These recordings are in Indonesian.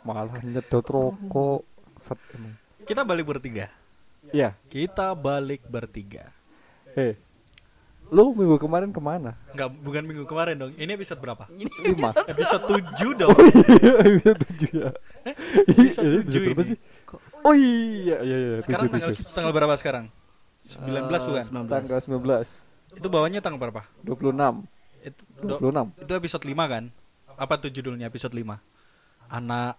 Malah nyedot rokok. Set emang. Kita balik bertiga. Iya. Kita balik bertiga. Lu minggu kemarin kemana? Enggak, bukan minggu kemarin dong. Ini episode berapa? 5. Episode 7 dong. Episode 7 ya. Episode 7 berapa ini. sih? Oh iya. Sekarang 7. tanggal berapa sekarang? 19 bukan? 19. Tanggal 19. Itu bawahnya tanggal berapa? 26. Itu 26. Itu episode 5 kan? Apa tuh judulnya episode 5? Anak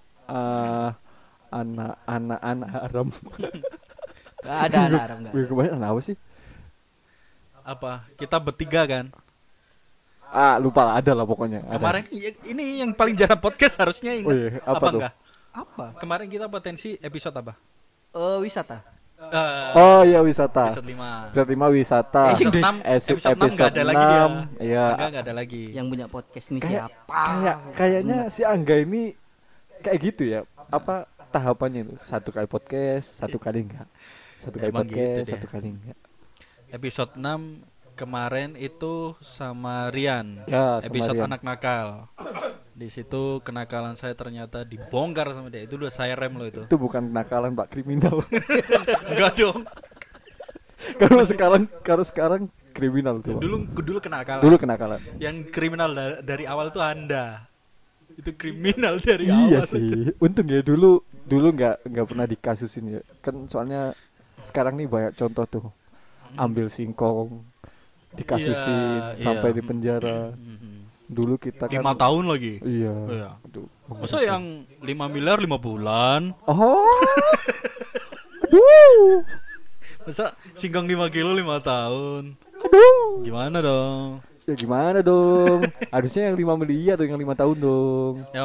Anak haram. Gak ada alarm enggak. Minggu kemarin anak apa sih? apa? Kita bertiga kan? Lupa ada lah pokoknya. Ada. Kemarin ini yang paling jarang podcast harusnya ingat. Oh iya, apa tuh? enggak? Apa? Kemarin kita potensi episode apa? Wisata. Oh iya wisata. Episode 5. Episode 5 wisata. Episode 6 episode 6 enggak ada lagi dia. Iya. Enggak ada lagi. Yang punya podcast ini Kayak- siapa? Kayaknya si Angga ini kayak gitu ya. Apa tahapannya itu? 1 kali podcast, 1 kali enggak. 1 kali Emang podcast, gitu dia. 1 kali enggak. Episode 6 kemarin itu sama Rian. Ya, sama Episode Rian. anak nakal. Di situ kenakalan saya ternyata dibongkar sama dia. Itu udah saya rem loh itu. Itu bukan kenakalan Pak, kriminal. Enggak dong. Kalau sekarang kriminal tuh. Dulu kenakalan. Dulu kenakalan. Yang kriminal dari awal tuh Anda. Itu kriminal dari Iya awal. sih. Untung ya dulu nggak pernah dikasusin ya. Kan soalnya sekarang nih banyak contoh tuh. Ambil singkong dikasusin Iya, sampai iya. di penjara. Dulu kita kan 5 tahun lagi. Iya. Iya. Aduh. Masa yang 5 miliar 5 bulan? Oh. Aduh. Masa singkong 5 kilo 5 tahun? Aduh. Gimana dong? Ya gimana dong? Harusnya yang 5 miliar dengan 5 tahun dong. Ya,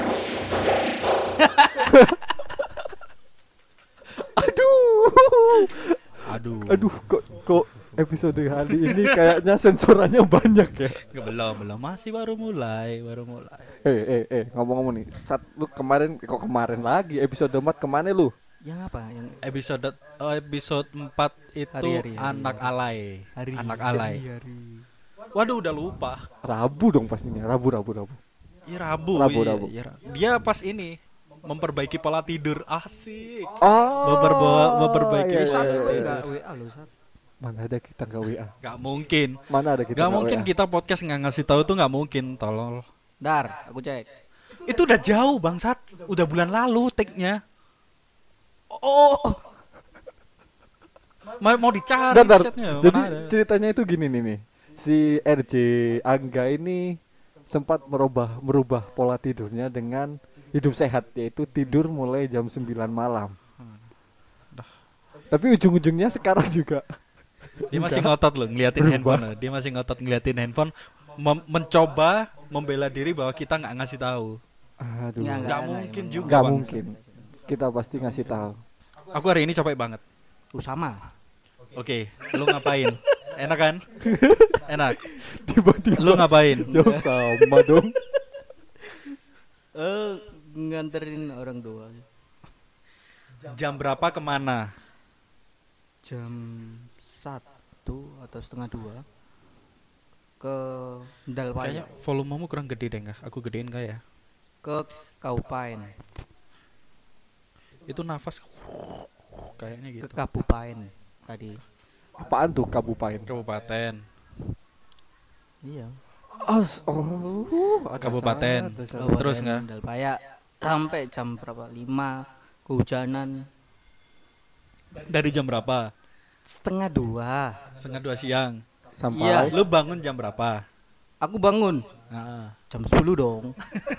Aduh. aduh. Kok episode kali ini kayaknya sensorannya banyak ya. Belum masih baru mulai. Ngomong-ngomong nih, lu kemarin lagi episode 4 kemana lu? Yang apa? Yang Episode 4 itu Hari-hari. anak alay. Hari. Anak alay. Waduh, udah lupa. Rabu dong pastinya, Rabu. Iya, Rabu. Rabu. Iya. Dia pas ini memperbaiki pola tidur. Asik. Oh. Memperbaiki iya, Sat, iya, lu iya. enggak WA lu, Sat. Mana ada kita nggak WA? Gak mungkin. Mana ada kita Gak nggak mungkin WA? kita podcast nggak ngasih tahu tuh nggak mungkin. Tolol. Dar, aku cek. Itu udah jauh bangsat. Udah bulan lalu take-nya. Oh. Mau dicari Bentar, chatnya. jadi Mana ada? ceritanya itu gini nih. Si RJ Angga ini sempat merubah pola tidurnya dengan hidup sehat, yaitu tidur mulai jam 9 malam. Tapi ujung-ujungnya sekarang juga Dia masih enggak. ngotot loh ngeliatin Berubah. handphone. Dia masih ngotot ngeliatin handphone, mencoba membela diri bahwa kita nggak ngasih tahu. Aduh, Nggak mungkin emang. juga. nggak Bang. mungkin. Kita pasti ngasih tahu. Aku hari ini capek banget. Sama. Oke, lu ngapain? Enak kan? Enak. Tiba-tiba Lu ngapain? jawab sama dong. Nganterin orang tua. Jam berapa kemana? Jam 1 atau setengah 2 ke Dalpaya, Kayaknya volumemu kurang gede deh nggak? Aku gedein nggak ya? ke Kaupain, Itu nafas kayaknya ke gitu. Kabupaten tadi. Apaan tuh kabupaten? Kabupaten. Iya. Ada Kabupaten. salah, ada salah. Kabupaten Terus nggak? Dalpaya sampai jam berapa? 5 kehujanan. Dari jam berapa? Setengah 2. Setengah 2 siang. Sampai Iya. Lu bangun jam berapa? Aku bangun Nah, jam 10 dong.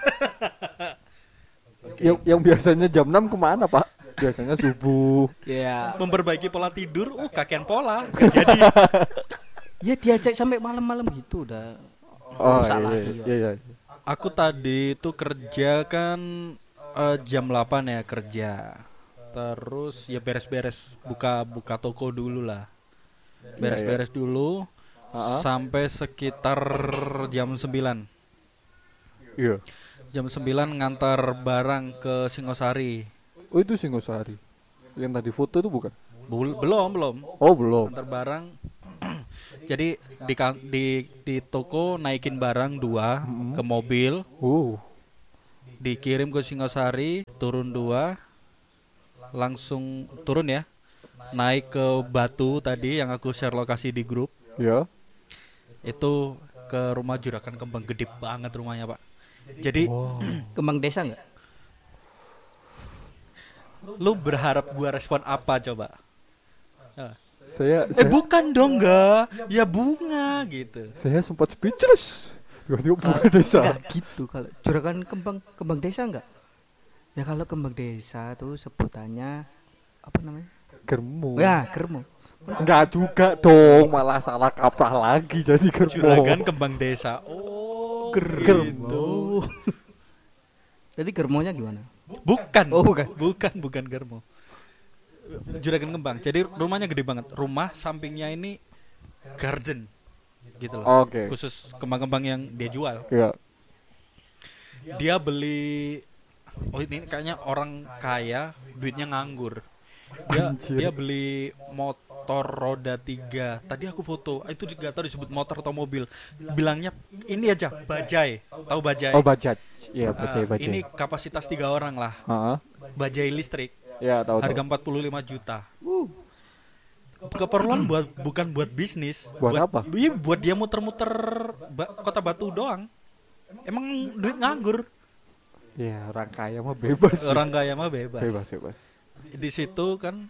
yang biasanya jam 6 kemana Pak? Biasanya subuh. Ya. memperbaiki pola tidur, kakean pola. Nggak jadi. Ya diajak sampai malam-malam gitu udah. Oh Rusak lagi, Pak. iya. Aku tadi tuh kerja kan jam 8 ya kerja. Terus ya beres-beres, buka toko dulu lah. Beres-beres dulu sampai sekitar jam 9. Iya. Jam 9 ngantar barang ke Singosari. Oh itu Singosari. Yang tadi foto itu bukan? Belum. Oh belum. Ngantar barang. Jadi di toko naikin barang 2 ke mobil. dikirim ke Singosari, turun 2, langsung turun ya, naik ke Batu tadi yang aku share lokasi di grup. Ya. Itu ke rumah Juragan Kembang, gede banget rumahnya Pak. Jadi Kembang desa enggak? lu berharap gua respon apa coba? Saya Bukan dong, enggak. Ya bunga gitu. saya sempat speechless. Tiba-tiba bunga desa. Enggak gitu kalau juragan kembang desa enggak? Ya kalau kembang desa tuh sebutannya apa namanya? Germo. Ya, germo. Enggak juga dong, malah salah kaprah lagi jadi germo. Juragan Kembang Desa. Oh, Germo. Jadi germonya gimana? Bukan. Oh, bukan. Bukan Germo. Juragan Kembang. Jadi rumahnya gede banget. Rumah sampingnya ini garden gitu loh. Oke. Khusus kembang-kembang yang dia jual. Ya. Dia beli, oh ini kayaknya orang kaya, duitnya nganggur. Anjir. Dia beli motor roda 3. Tadi aku foto, itu juga tahu disebut motor atau mobil. Bilangnya ini aja, bajai. Tahu bajai? Oh, bajaj. Iya, Ah, bajaj. ini kapasitas 3 orang lah. Heeh. Bajai listrik. Ya, tahu. Harga 45 juta. Keperluan bukan buat bisnis. Buat apa? Iya, buat dia muter-muter Kota Batu doang. Emang duit nganggur. Ya, orang kaya mah bebas. Orang kaya mah bebas. Bebas. Di situ kan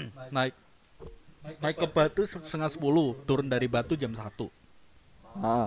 naik ke Batu setengah 10, turun dari Batu jam 1. Ah.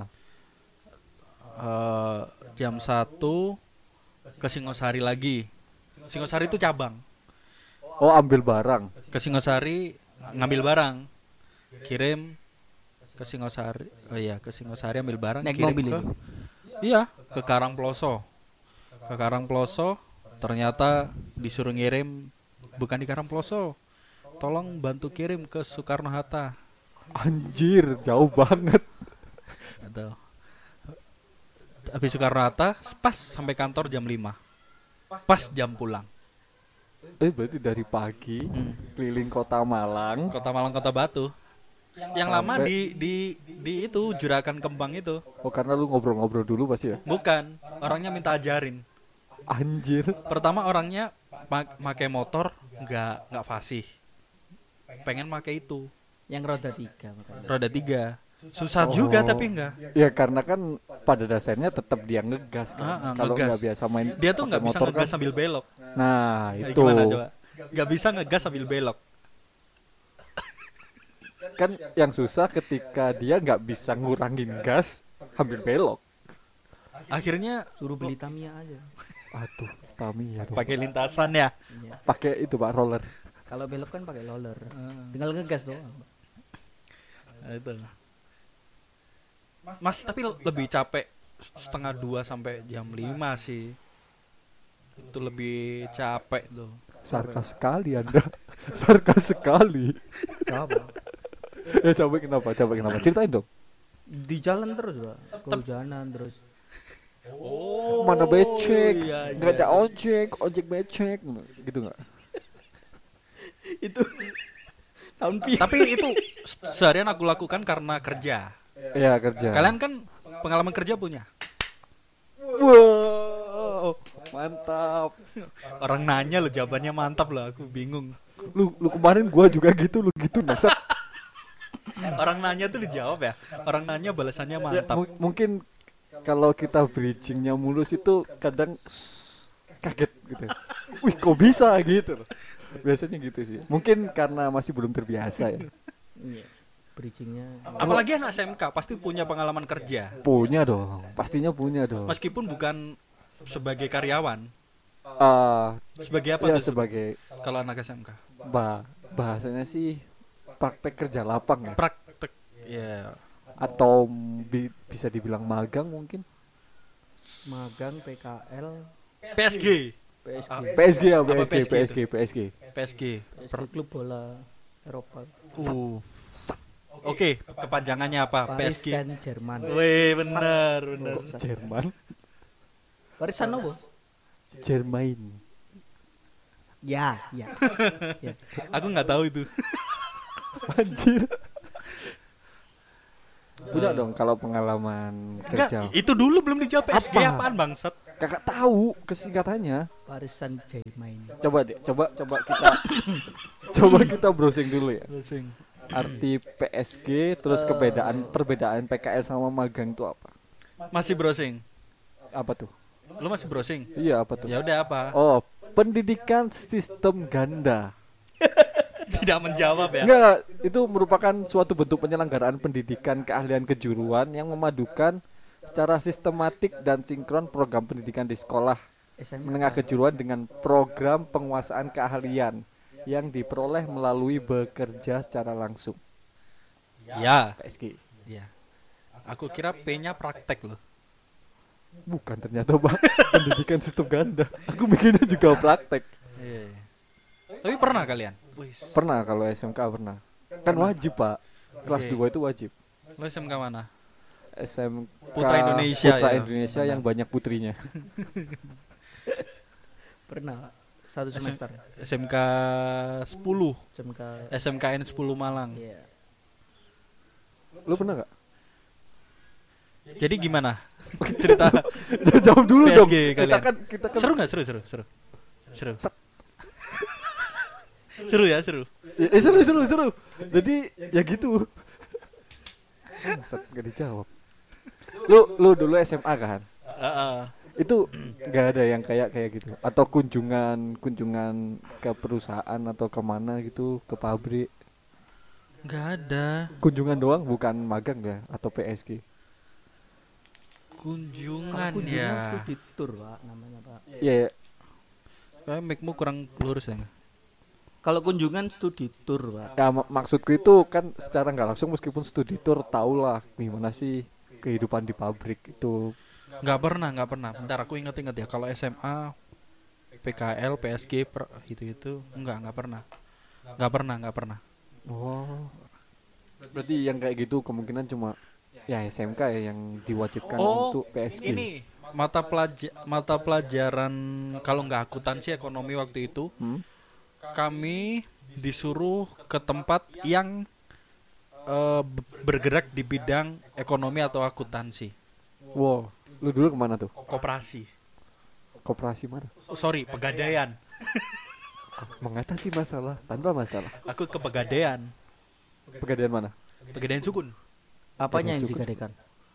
Jam 1 ke Singosari lagi. Singosari itu cabang. Oh, ambil barang. Ke Singosari ngambil barang, kirim ke Singosari. Oh iya, ke Singosari ambil barang, Naik kirim mobil ke itu. iya, ke Karangploso. Ke Karangploso ternyata disuruh ngirim bukan di Karangploso. Tolong bantu kirim ke Soekarno Hatta. Anjir, jauh banget. Gitu. Habis Soekarno Hatta pas sampai kantor jam 5. Pas jam pulang. Berarti dari pagi keliling Kota Malang. Kota Malang, Kota Batu. Yang lama Sampai- di itu Juragan Kembang itu. Oh, karena lu ngobrol-ngobrol dulu pasti ya. Bukan, orangnya minta ajarin. Anjir. Pertama orangnya pakai motor nggak fasih. Pengen pakai itu, Yang roda 3 makanya. roda 3. Susah juga tapi enggak. Ya karena kan pada dasarnya tetap dia ngegas kan. Kalau ngegas. nggak biasa main Dia tuh pakai nggak bisa motor ngegas kan. sambil belok. Nah, Nah, itu. gimana coba? Nggak bisa ngegas sambil belok. Kan yang susah ketika dia nggak bisa ngurangin gas sambil belok. Akhirnya Suruh beli Tamiya aja. Aduh, Tamiya dong. pakai lintasan ya. Iya. Pakai itu Pak, roller. Kalau belok kan pakai roller. Tinggal ngegas doang. Nah, itu. Mas tapi lebih capek setengah 2 sampai jam 5 sih. Itu lebih capek tuh. Sarkas sekali Anda. Sarkas sekali. Coba kenapa? Ceritain dong. Di jalan terus, Pak. Kehujanan terus. Oh, Mana becek? iya, Nggak iya. ada ojek becek. Gitu nggak? Itu tahun Tapi itu seharian aku lakukan karena kerja. Iya, kerja. Kalian kan pengalaman kerja punya. Wow, mantap. Orang nanya lo jawabannya mantap lah, aku bingung. Lu kemarin gua juga gitu, lu gitu naksat. Orang nanya tuh dijawab ya. Orang nanya balasannya Ya, mantap. mungkin kalau kita bridgingnya mulus itu kadang kaget gitu. Wih, kok bisa gitu loh. Biasanya gitu sih. Mungkin karena masih belum terbiasa ya. Iya. Bridgingnya. Apalagi anak SMK pasti punya pengalaman kerja. Punya dong, pastinya punya dong. Meskipun bukan sebagai karyawan. Ah, Sebagai apa ya tuh sebagai kalau anak SMK? bahasanya sih praktek kerja lapang ya. Praktek. Ya. Atau bisa dibilang magang mungkin. Magang PKL PSG. PSG. PSG ya, Apa PSG. PSG. Per klub bola Eropa. Oke, kepanjangannya apa? Paris PSG. Saint Germain. Wih, benar. Jerman. Warisan apa? Jermain. Ya. Ya. Aku nggak tahu itu. Anjir. Punya dong kalau pengalaman Enggak, kerja. itu dulu belum dijawab. PSG Apa? apaan bangsat? Kakak tahu kesingkatannya. Warisan Jaima ini. Coba kita coba kita browsing dulu ya. Browsing. Arti PSG terus perbedaan PKL sama magang itu apa? Masih browsing. Apa tuh? Lu masih browsing? Iya, apa tuh? Ya udah apa? Oh, pendidikan sistem ganda. Tidak menjawab ya. Enggak, itu merupakan suatu bentuk penyelenggaraan pendidikan keahlian kejuruan yang memadukan secara sistematik dan sinkron program pendidikan di sekolah menengah kejuruan dengan program penguasaan keahlian yang diperoleh melalui bekerja secara langsung. Ya. PSG. Ya. Aku kira P-nya praktek loh. Bukan ternyata Pak. Pendidikan sistem ganda. Aku mikirnya juga praktek. Iya. Tapi pernah kalian? Wih. Pernah kalau SMK pernah. Kan wajib Pak. Kelas 2 itu wajib. Lo SMK mana? SMK Putra Indonesia Putra ya? Indonesia yang banyak putrinya. Pernah satu semester. SMK 10. SMK. SMKN 10 Malang. Iya. Lu pernah gak? Jadi gimana? Cerita Jawab dulu dong. PSG kalian. Kita kan Seru nggak? Seru. Seru ya, seru. seru. Jadi ya gitu. Gak dijawab. Lu dulu SMA kan? Itu nggak ada yang kayak gitu atau kunjungan ke perusahaan atau kemana gitu, ke pabrik? Nggak ada. Kunjungan doang, bukan magang ya atau PSG? Kunjungan Kunjungan ya. studi tour Pak namanya Pak. Iya. Kayak mic-mu kurang lurus ya. Kalau kunjungan studi tour Pak. Ya maksudku itu kan secara nggak langsung meskipun studi tour tahulah gimana sih kehidupan di pabrik itu. Nggak pernah. Bentar aku inget ya. Kalau SMA, PKL, PSG, itu nggak pernah. Oh. Berarti yang kayak gitu kemungkinan cuma ya SMK ya yang diwajibkan untuk PSG. Ini mata pelajaran kalau nggak akuntansi ekonomi waktu itu, kami disuruh ke tempat yang bergerak di bidang ekonomi atau akuntansi. Wow, lu dulu kemana tuh? Koperasi. Koperasi mana? Oh, sorry, pegadaian. Mengatasi masalah tanpa masalah. Aku ke pegadaian. Pegadaian mana? Pegadaian Sukun. Apanya yang Cukup. digadaikan?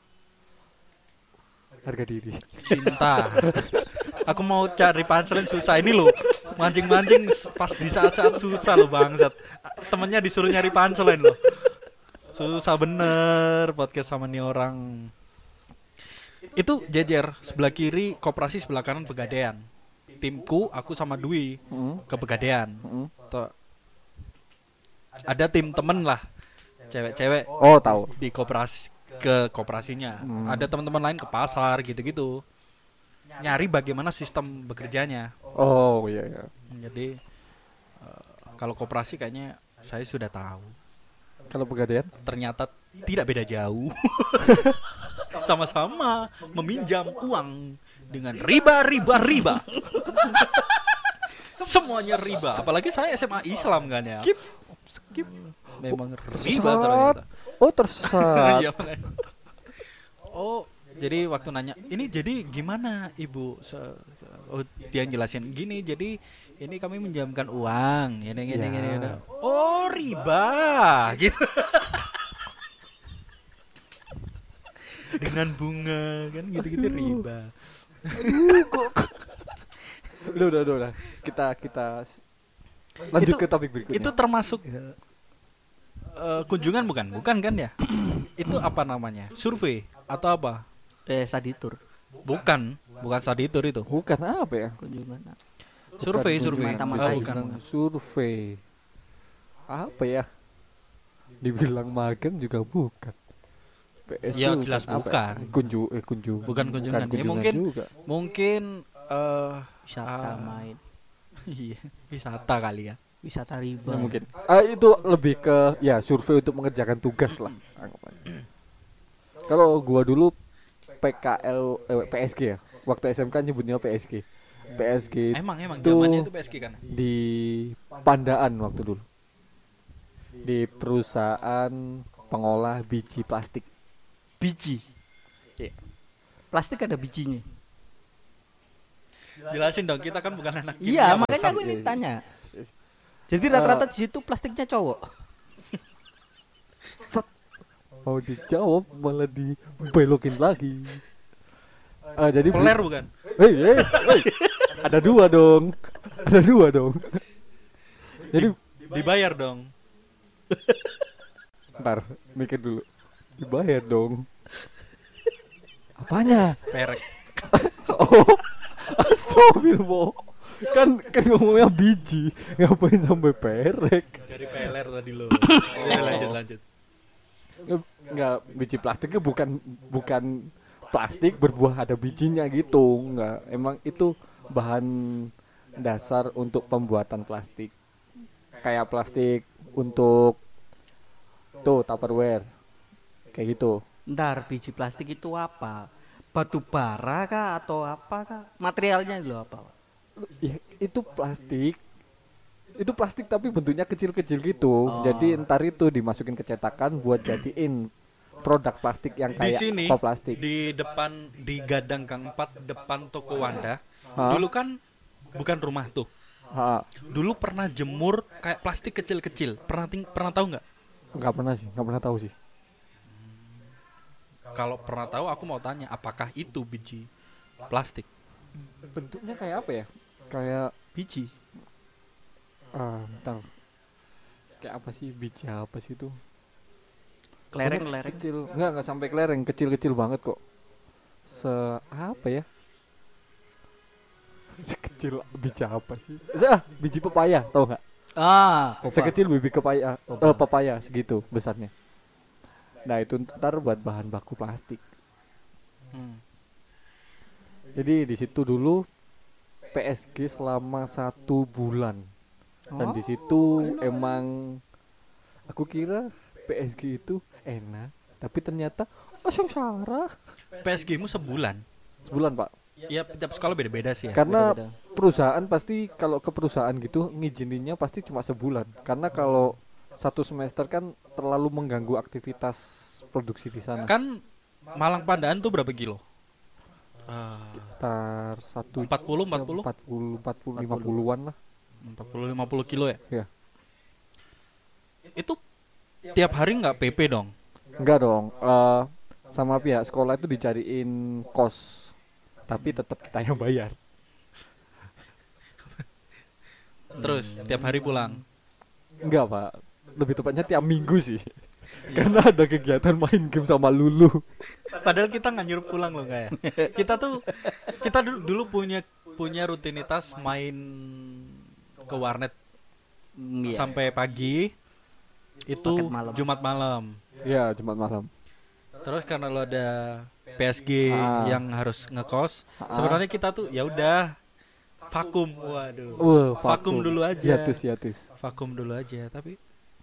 Harga diri. Cinta. Aku mau cari punchline susah ini loh. Mancing-mancing pas di saat-saat susah loh bangsat. Temennya disuruh nyari punchline loh. Susah bener podcast sama nih orang. Itu jejer sebelah kiri koperasi, sebelah kanan pegadaian. Timku aku sama Dwi ke pegadaian. Ada tim temen lah, cewek-cewek. Oh tahu. Di koperasi, ke koperasinya. Ada teman-teman lain ke pasar gitu-gitu. Nyari bagaimana sistem bekerjanya. Oh iya. Jadi kalau koperasi kayaknya saya sudah tahu. Kalau pegadaian? Ternyata tidak beda jauh. Sama-sama meminjam uang dengan riba. Semuanya riba. Apalagi saya SMA Islam kan ya. Skip. Memang riba ternyata. Oh tersesat. Iya, makanya. Oh, jadi waktu nanya, ini jadi gimana ibu? Oh, dia jelasin gini, jadi ini kami menjamkan uang, gini. Oh, riba, gitu. Dengan bunga, kan gitu-gitu riba. Udah. Kita lanjut ke topik berikutnya. Itu termasuk kunjungan bukan kan ya? Itu apa namanya? Survei atau apa? Study tour. Bukan study tour itu. Bukan apa ya? Kunjungan. Survei. Bukan. Survei. Apa ya? Dibilang magang juga bukan. PS Ya itu jelas bukan. Kunjungan. Bukan kunjungan. Ya, mungkin Ah. Wisata main. iya, wisata kali ya. Wisata riba. Ya, mungkin. Itu lebih ke ya survei untuk mengerjakan tugas lah. Kalau gua dulu PSG ya. Waktu SMK nyebutnya PSG. PSG Emang itu zamannya itu PSG kan. di Pandaan waktu dulu. Di perusahaan pengolah biji plastik. Biji. Iya. Plastik ada bijinya. Jelasin dong, kita kan bukan anak Iya, kimia, makanya Bang. aku ini tanya. Jadi rata-rata di situ plastiknya cowok. Mau dijawab malah dibelokin lagi. Jadi Peler bukan? Hei, ada dua dong. Ada dua dong. Jadi Dibayar dong. ntar mikir dulu. Dibayar dong. Apanya? Perek. Oh, astagfirullah. Kan ngomongnya biji, ngapain sampai perek? Dari peler tadi lo. Ya, lanjut. Enggak, biji plastiknya bukan plastik berbuah ada bijinya gitu, enggak. Emang itu bahan dasar untuk pembuatan plastik. Kayak plastik untuk tuh Tupperware. Kayak gitu. Ntar biji plastik itu apa? Batu bara kah atau apa kah? Materialnya itu apa? Ya, itu plastik. Itu plastik tapi bentuknya kecil-kecil gitu. Oh. Jadi entar itu dimasukin ke cetakan buat jadiin produk plastik yang Di kayak sini plastik. di depan di Gadang Gang 4 depan toko Wanda. Hah? Dulu kan bukan rumah tuh. Ha, Dulu pernah jemur kayak plastik kecil-kecil. Pernah tahu nggak? enggak pernah tahu sih. Kalau pernah tahu aku mau tanya apakah itu biji plastik? Bentuknya kayak apa ya? Kayak Biji. bentar. Kayak apa sih biji apa sih itu? Kelereng. Kecil. Enggak sampai kelereng, kecil-kecil banget kok. Apa ya? Sekecil biji apa sih? Biji pepaya, tau nggak? Sekecil biji pepaya segitu besarnya. Nah itu ntar buat bahan baku plastik. Jadi di situ dulu PSG selama 1 bulan. Dan di situ emang aku kira PSG itu enak, tapi ternyata sengsara. PSG-mu sebulan. Sebulan pak. Ya tiap sekolah beda-beda sih ya. Karena beda-beda. perusahaan pasti kalau ke perusahaan gitu ngizininnya pasti cuma sebulan. Karena kalau 1 semester kan terlalu mengganggu aktivitas produksi di sana. Kan Malang Pandaan tuh berapa kilo? Sekitar 40 50-an lah. 40-50 kilo ya? Iya. Itu tiap hari nggak PP dong? Enggak dong. Sama pihak sekolah itu dicariin kos. Tapi tetap kita yang bayar. Terus tiap hari pulang? Enggak pak. Lebih tepatnya tiap minggu sih. Karena ada kegiatan main game sama Lulu. Padahal kita nggak nyuruh pulang loh nggak ya? Kita dulu punya rutinitas main ke warnet sampai pagi. Itu Malam. Jumat malam. Iya Jumat malam. Terus karena lo ada PSG yang harus ngekos, sebenarnya kita tuh ya udah vakum. Waduh. Vakum dulu aja. Hiatus. Vakum dulu aja, tapi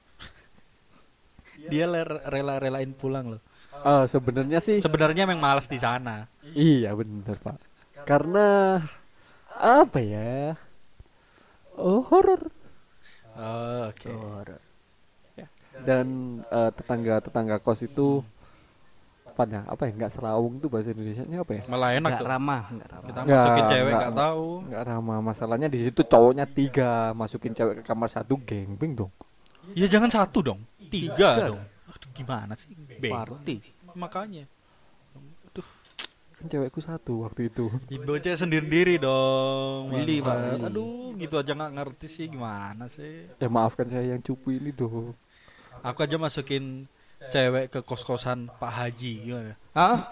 dia rela-relain pulang loh. Sebenarnya sih. Sebenarnya memang malas di sana. Iya benar pak. Karena apa ya? Horor. Oke. Dan tetangga kos itu pada apa ya? Nggak serawung tuh bahasa Indonesianya apa ya? Malah enak Nggak tuh. ramah. Kita masukin cewek nggak tahu. Nggak ramah. Masalahnya di situ cowoknya 3, masukin cewek ke kamar 1 gengbeng dong. Ya jangan 1 dong, 3 dong. Aduh gimana sih? Party. Makanya. Kan cewekku 1 waktu itu. Bocah sendiri dong. Beli, bangsat. Pak, beli. Aduh, gitu aja nggak ngerti sih gimana sih. Ya maafkan saya yang cupu ini dong. Aku aja masukin cewek ke kos-kosan Pak Haji gimana? Hah?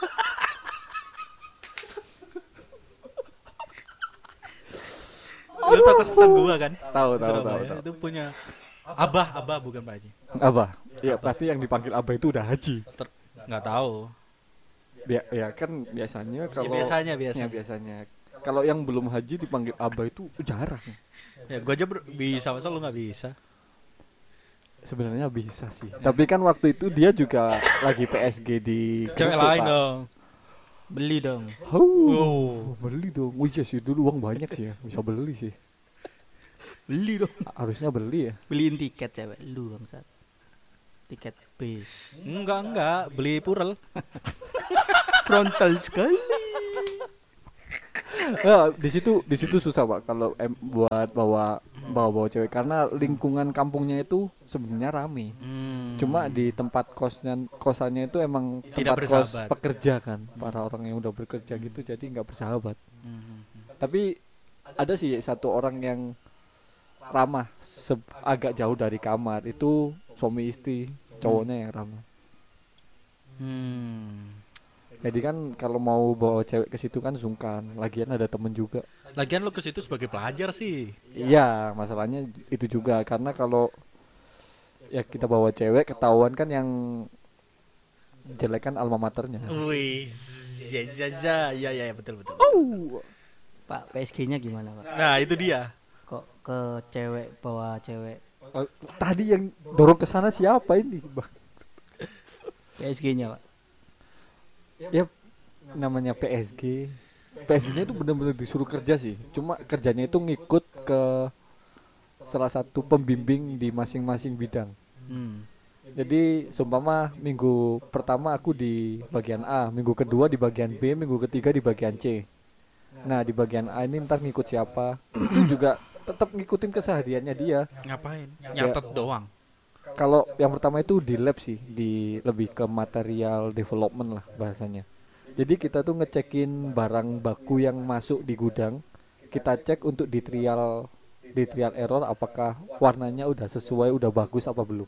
Lu tau kos-kosan gua kan? Tahu. Surabaya. Itu punya Abah bukan Pak Haji. Abah. Iya pasti yang dipanggil Abah itu udah haji. Nggak tahu. Ya kan biasanya kalau biasanya. Ya, biasanya. Kalau yang belum haji dipanggil Abah itu jarang. Ya gua aja bisa, masa lu nggak bisa? Sebenarnya bisa sih. Tapi kan waktu itu dia juga lagi PSG di Cewek Gresik, lain Pak. dong. Beli dong. Beli dong. Oh iya sih dulu uang banyak sih ya. Bisa beli sih. Beli dong. Harusnya beli ya. Beliin tiket cewek lu bangsat. Tiket bis. Enggak, beli purel. Frontal sekali. Ya, di situ susah Pak kalau buat bawa cewek karena lingkungan kampungnya itu sebenarnya rame. Cuma di tempat kosannya itu emang Tidak tempat kos bersahabat. pekerja kan, para orang yang udah bekerja gitu jadi nggak bersahabat. Tapi ada sih satu orang yang ramah agak jauh dari kamar itu suami istri, cowoknya yang ramah. Jadi kan kalau mau bawa cewek ke situ kan sungkan. Lagian ada temen juga. Lagian lu ke situ sebagai pelajar sih. Iya, masalahnya itu juga karena kalau ya kita bawa cewek ketahuan kan yang jelek kan alma maternya. Wih, ya betul. Pak, PSG-nya gimana, Pak? Nah, itu dia. Kok ke cewek bawa cewek? Tadi yang dorong ke sana siapa ini, Bang? PSG-nya, Pak. Ya namanya PSG. PSG-nya itu benar-benar disuruh kerja sih. Cuma kerjanya itu ngikut ke salah satu pembimbing di masing-masing bidang. Jadi seumpama minggu pertama aku di bagian A, minggu kedua di bagian B, minggu ketiga di bagian C. Nah di bagian A ini ntar ngikut siapa? Itu juga tetap ngikutin kesehariannya dia. Ngapain? Nyatet doang. Kalau yang pertama itu di lab sih, di lebih ke material development lah bahasanya. Jadi kita tuh ngecekin barang baku yang masuk di gudang, kita cek untuk di trial error apakah warnanya udah sesuai, udah bagus apa belum.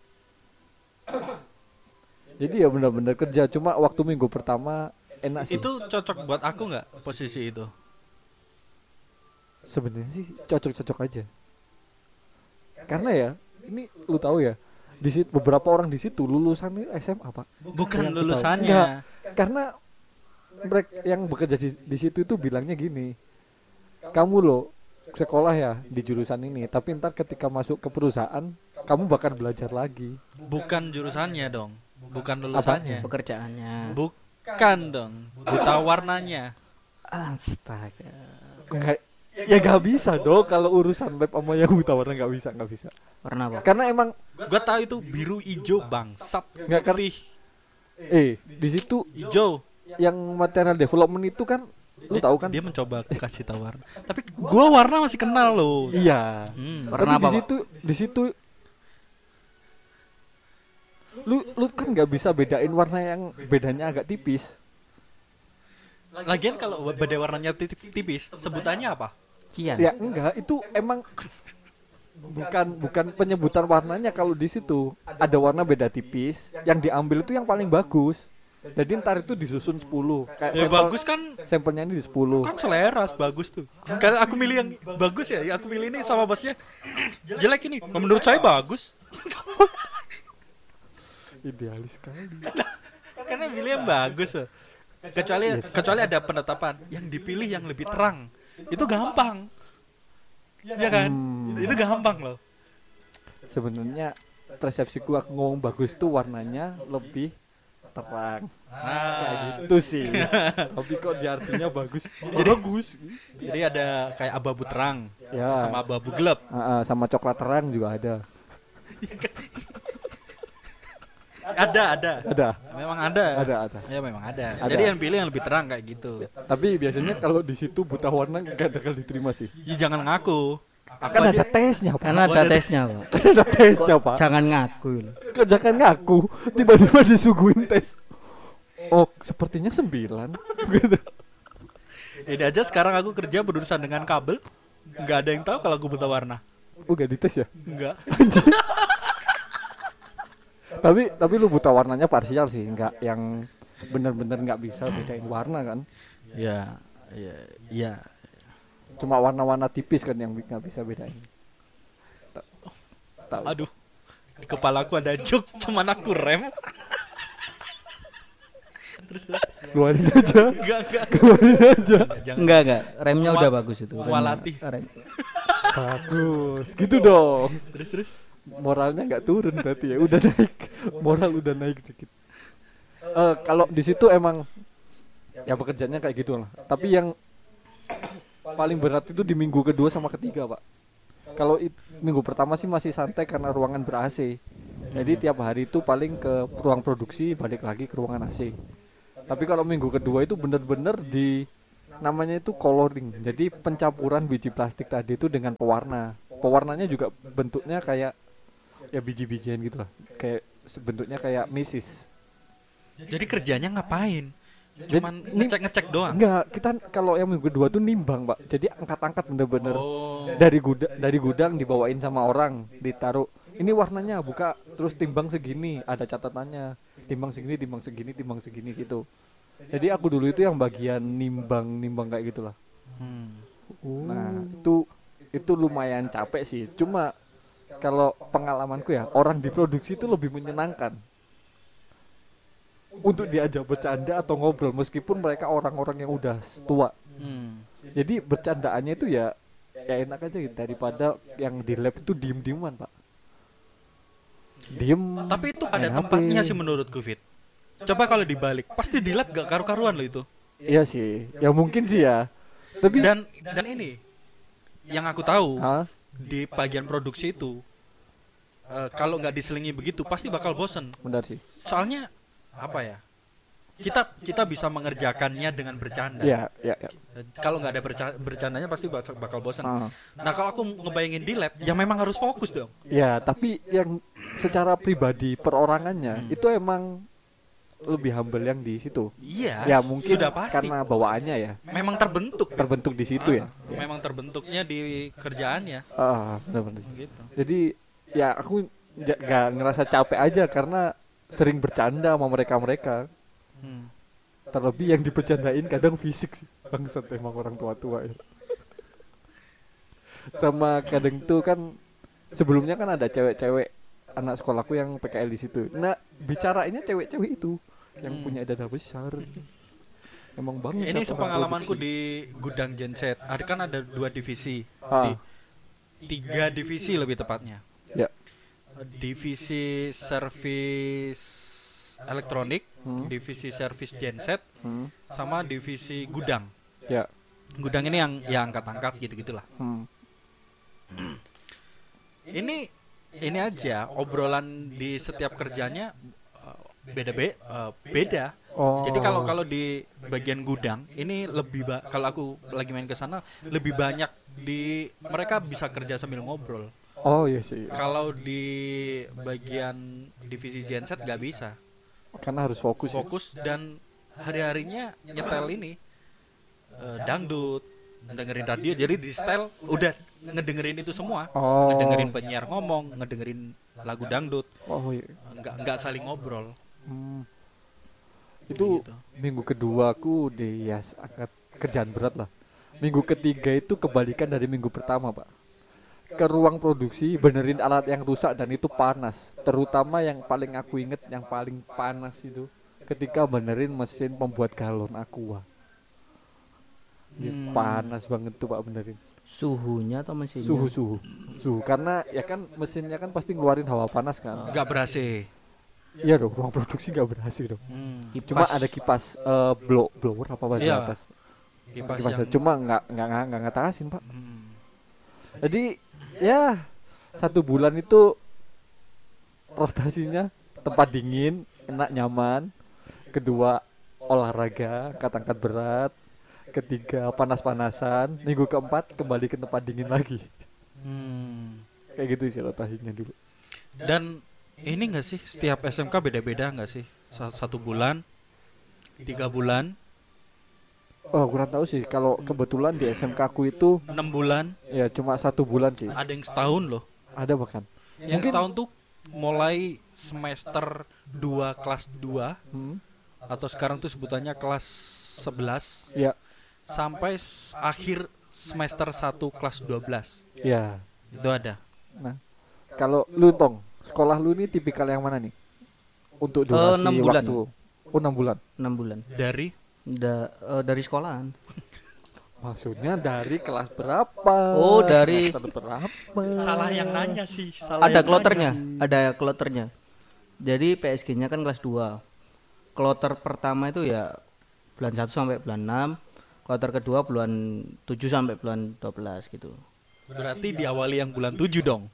Jadi ya benar-benar kerja, cuma waktu minggu pertama enak sih. Itu cocok buat aku nggak posisi itu? Sebenarnya sih cocok-cocok aja. Karena ya ini lu tahu ya, di situ beberapa orang di situ lulusan SMA Pak. Bukan Yang aku lulusannya. tahu. Enggak, karena mereka yang bekerja di situ itu bilangnya gini, kamu loh sekolah ya di jurusan ini, tapi ntar ketika masuk ke perusahaan kamu bakal belajar lagi. Bukan jurusannya dong. Bukan lulusannya. Pekerjaannya. Bukan dong. Buta warnanya. Astaga. Enggak, ya nggak bisa dong kalau urusan web sama yang buta warna nggak bisa. Warna apa? Karena emang Gua tahu itu biru hijau bangsat. Nggak, Putih di situ hijau. yang material development itu kan lu tahu kan? Dia mencoba kasih tahu warna. Tapi gua warna masih kenal loh. Iya. Warna Tapi apa, di situ lu kan nggak bisa bedain warna yang bedanya agak tipis. Lagian kalau beda warnanya tipis, sebutannya apa? Cian. Ya enggak, itu emang bukan penyebutan warnanya. Kalau di situ ada warna beda tipis, yang diambil itu yang paling bagus. Jadi ntar itu disusun 10. Kayak Ya bagus kan? sampelnya ini di 10. Kan selera bagus tuh. Kalau aku milih yang bagus ya aku pilih ini sama bosnya. Jelek ini. Menurut saya bagus. Idealis sekali. Karena pilih yang bagus. Kecuali ada penetapan yang dipilih yang lebih terang. Itu gampang. Ya kan? Itu gampang loh. Sebenarnya persepsiku aku ngomong bagus tuh warnanya lebih terang. Kayak gitu sih. Tapi kok di artinya bagus. Jadi ada kayak abu-abu terang Ya. sama abu-abu gelap. Sama coklat terang juga ada. Ada. Memang ada. Ada. Ya memang ada. Ada. Jadi yang pilih yang lebih terang kayak gitu. Tapi biasanya kalau di situ buta warna gak bakal diterima sih. Ya jangan ngaku. Kan ada tesnya, Pak. Karena ada tesnya, Pak. Ada tesnya, Pak. Jangan ngaku. Kerjakan ngaku, tiba-tiba disuguhin tes. Oh, sepertinya 9. Gitu. Ini aja sekarang aku kerja berurusan dengan kabel. Nggak ada yang tahu kalau aku buta warna. Oh, gak dites ya? Enggak. Tapi lu buta warnanya parsial sih, nggak yang bener-bener nggak bisa bedain warna kan? Ya. Cuma warna-warna tipis kan yang nggak bisa bedain. Tahu. Aduh. Di kepalaku ada joke, cuman aku rem. terus. Keluarin aja. Enggak. Keluarin aja. Jangan. Enggak. Remnya udah bagus itu. Walati. Bagus. Gitu dong. Terus. Moralnya nggak turun berarti ya, udah naik. Moral udah naik dikit. Kalau di situ emang ya pekerjaannya kayak gitu lah. Tapi yang paling berat itu di minggu kedua sama ketiga, Pak. Kalau minggu pertama sih masih santai karena ruangan ber-AC. Jadi tiap hari itu paling ke ruang produksi, balik lagi ke ruangan AC. Tapi kalau minggu kedua itu bener-bener di namanya itu coloring. Jadi pencampuran biji plastik tadi itu dengan pewarna. Pewarnanya juga bentuknya kayak ya biji-bijian gitu lah. Kayak bentuknya kayak misis. Jadi kerjanya ngapain? Cuman ngecek-ngecek doang. Enggak, kita kalau yang minggu kedua tuh nimbang, Pak. Jadi angkat-angkat bener-bener Oh. dari gudang dibawain sama orang, ditaruh. Ini warnanya buka terus timbang segini, ada catatannya. Timbang segini, timbang segini, timbang segini gitu. Jadi aku dulu itu yang bagian nimbang kayak gitulah. Nah, itu lumayan capek sih. Cuma kalau pengalamanku ya, orang di produksi itu lebih menyenangkan untuk diajak bercanda atau ngobrol meskipun mereka orang-orang yang udah tua. Jadi bercandaannya itu ya enak aja gitu, daripada yang di lab itu diem-dieman, Pak. Diem. Tapi itu ada main tempatnya HP. sih menurutku, Fit. Coba kalau dibalik, pasti di lab gak karu-karuan loh itu. Iya sih, ya mungkin sih ya. Tapi Dan ini yang aku tahu Hah? di bagian produksi itu kalau nggak diselingi begitu pasti bakal bosen. Benar sih. Soalnya apa ya? Kita bisa mengerjakannya dengan bercanda. Iya. Kalau nggak ada bercandanya pasti bakal bosan. Ah. Nah kalau aku ngebayangin di lab, ya memang harus fokus dong. Ya, tapi yang secara pribadi perorangannya itu emang lebih humble yang di situ. Iya. Ya mungkin sudah pasti. karena bawaannya ya Memang terbentuk di situ ya. Memang terbentuknya di kerjaannya. Benar-benar sih. Gitu. Jadi ya aku nggak ngerasa capek aja karena sering bercanda sama mereka. Terlebih yang dibercandain kadang fisik sih. Bangsat emang orang tua-tua ya. Sama kadang tuh kan sebelumnya kan ada cewek-cewek anak sekolahku yang PKL di situ. Nah, bicarainnya cewek-cewek itu yang punya dada besar. Emang bangsat. Ini orang sepengalamanku produksi. di gudang genset. Ada kan ada 2 divisi. Ah. 3 divisi lebih tepatnya. Ya. Divisi servis elektronik, divisi servis genset, sama divisi gudang. Ya. Gudang ini yang angkat-angkat gitu-gitulah. Ini aja obrolan di setiap kerjanya beda. Oh. Jadi kalau di bagian gudang ini kalau aku lagi main ke sana lebih banyak mereka bisa kerja sambil ngobrol. Oh iya sih. Kalau di bagian divisi genset nggak bisa. Karena harus fokus. Dan hari-harinya nyetel ini dangdut, dengerin radio, jadi di setel udah ngedengerin itu semua. Oh. Ngedengerin penyiar ngomong, ngedengerin lagu dangdut. Oh iya. Nggak saling ngobrol. Itu Gitu. minggu kedua aku angkat kerjaan berat lah. Minggu ketiga itu kebalikan dari minggu pertama, Pak. Ke ruang produksi benerin alat yang rusak dan itu panas. Terutama yang paling aku inget yang paling panas itu ketika benerin mesin pembuat galon aqua. Panas banget tuh, Pak, benerin. Suhunya atau mesinnya? Suhu karena ya kan mesinnya kan pasti ngeluarin hawa panas kan. Nggak berhasil. Iya dong, ruang produksi nggak berhasil dong. Cuma ada kipas blower apa di Iya. atas. Kipas Kipas yang cuma nggak ngatasin, Pak. Jadi ya 1 bulan itu rotasinya tempat dingin, enak nyaman. Kedua olahraga, angkat berat. Ketiga panas-panasan. Minggu keempat kembali ke tempat dingin lagi. Kayak gitu sih rotasinya dulu. Dan ini nggak sih setiap SMK beda-beda nggak sih? 1 bulan, 3 bulan, Oh, kurang tahu sih. Kalau kebetulan di SMK aku itu 6 bulan, ya cuma 1 bulan sih. ada yang setahun loh. Ada bahkan. Yang setahun tuh mulai semester 2 kelas 2 atau sekarang tuh sebutannya kelas 11 Ya, sampai akhir semester 1 kelas 12. ya. Itu ada. Nah, kalau lu Tong, sekolah lu ini tipikal yang mana nih? Untuk durasi 6 bulan. waktu. Oh, 6 bulan. 6 bulan. Dari Dari sekolahan. Maksudnya dari kelas berapa? Oh, dari Semester berapa? salah yang nanya sih. ada kloternya. Jadi PSG-nya kan kelas 2. Kloter pertama itu ya bulan 1 sampai bulan 6. Kloter kedua bulan 7 sampai bulan 12 gitu. Berarti diawali yang bulan 7 dong.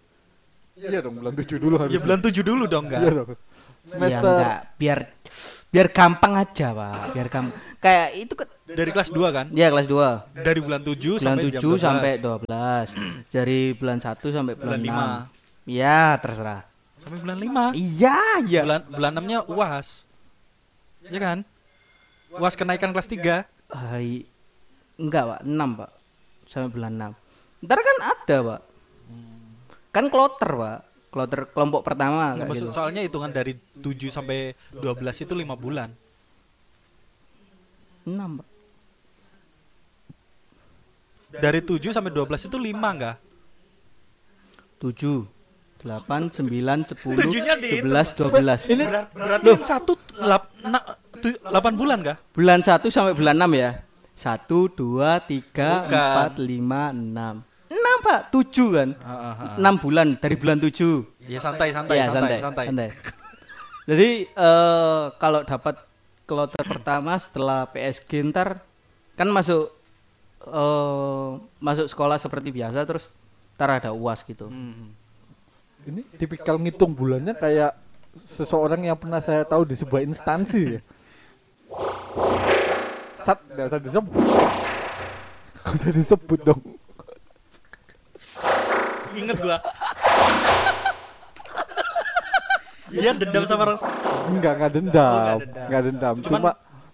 Iya dong, bulan 7 dulu harus. Ya bulan 7 dulu dong Iya enggak? dong. Ya Semester enggak, biar gampang aja, Pak. Biar gampang. Kayak itu Dari kelas 2 kan? ya kelas 2. Dari bulan 7 Bulan sampai 7 jam 12. sampai 12. Dari bulan 1 sampai bulan Bulan 6. Ya, terserah. Sampai bulan 5. Iya, iya. Bulan 6-nya UAS. Ya kan? UAS kenaikan kelas 3. Enggak, Pak. 6, Pak. Sampai bulan 6. Ntar kan ada, Pak. Kan kloter, Pak. Kloter kelompok pertama kayak gitu. Soalnya hitungan dari 7 sampai 12 itu 5 bulan. 6, Pak. Dari 7 sampai 12 itu 5 enggak? 7 8 9 10 Tujuhnya di 11 12. Ini berarti yang 8 bulan enggak? Bulan 1 sampai bulan 6 ya. 1 2 3 Bukan. 4 5 6. 6, Pak. 7 kan. 6 bulan dari bulan 7. Ya santai. Ya, santai. Jadi kalau dapat kloter pertama setelah PSG ntar kan masuk sekolah seperti biasa terus ntar ada UAS gitu. Ini tipikal ngitung bulannya kayak seseorang yang pernah saya tahu di sebuah instansi ya. Nggak usah disebut. Nggak usah disebut dong. Ingat gua. Dia dendam sama orang. Enggak dendam. Enggak dendam. Cuma